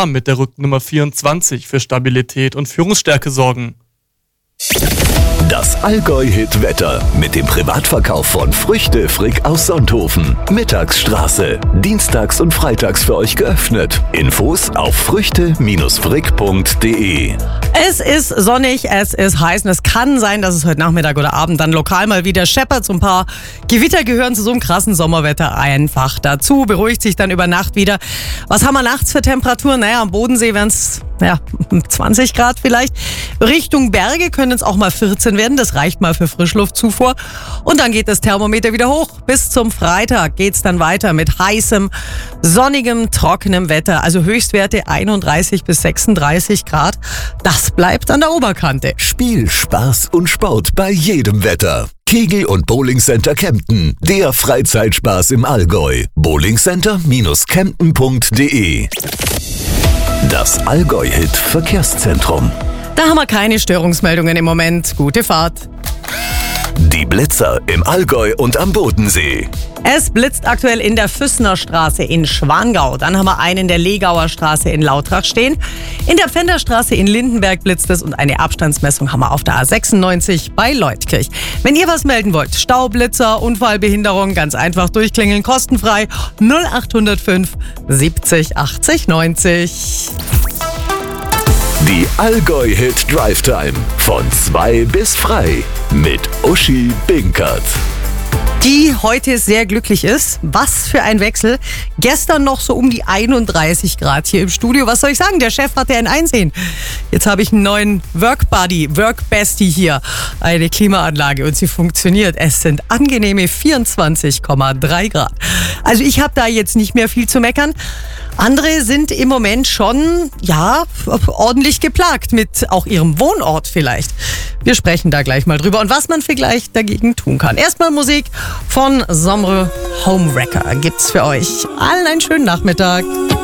Namen mit der Rückennummer 24 für Stabilität und Führungsstärke sorgen. Das Allgäu-Hit-Wetter mit dem Privatverkauf von Früchte Frick aus Sonthofen. Mittagsstraße. Dienstags und freitags für euch geöffnet. Infos auf früchte-frick.de. Es ist sonnig, es ist heiß und es kann sein, dass es heute Nachmittag oder Abend dann lokal mal wieder scheppert. So ein paar Gewitter gehören zu so einem krassen Sommerwetter einfach dazu. Beruhigt sich dann über Nacht wieder. Was haben wir nachts für Temperaturen? Naja, am Bodensee wären es 20 Grad vielleicht. Richtung Berge können es auch mal 14 werden. Das reicht mal für Frischluftzufuhr. Und dann geht das Thermometer wieder hoch. Bis zum Freitag geht es dann weiter mit heißem, sonnigem, trockenem Wetter. Also Höchstwerte 31 bis 36 Grad. Das bleibt an der Oberkante. Spiel, Spaß und Sport bei jedem Wetter. Kegel- und Bowlingcenter Kempten. Der Freizeitspaß im Allgäu. bowlingcenter-kempten.de. Das Allgäu-Hit Verkehrszentrum. Da haben wir keine Störungsmeldungen im Moment. Gute Fahrt. Die Blitzer im Allgäu und am Bodensee. Es blitzt aktuell in der Füssner Straße in Schwangau. Dann haben wir einen in der Legauer Straße in Lautrach stehen. In der Pfänderstraße in Lindenberg blitzt es und eine Abstandsmessung haben wir auf der A96 bei Leutkirch. Wenn ihr was melden wollt, Staublitzer, Unfallbehinderung, ganz einfach durchklingeln, kostenfrei 0805 70 80 90. Die Allgäu-Hit Drive Time von 2 bis frei mit Uschi Binkert. Die heute sehr glücklich ist. Was für ein Wechsel. Gestern noch so um die 31 Grad hier im Studio. Was soll ich sagen? Der Chef hatte ein Einsehen. Jetzt habe ich einen neuen Work-Buddy, Work-Bestie hier. Eine Klimaanlage und sie funktioniert. Es sind angenehme 24,3 Grad. Also ich habe da jetzt nicht mehr viel zu meckern. Andere sind im Moment schon, ordentlich geplagt mit auch ihrem Wohnort vielleicht. Wir sprechen da gleich mal drüber und was man vielleicht dagegen tun kann. Erstmal Musik von Somre Homewrecker gibt's für euch. Allen einen schönen Nachmittag.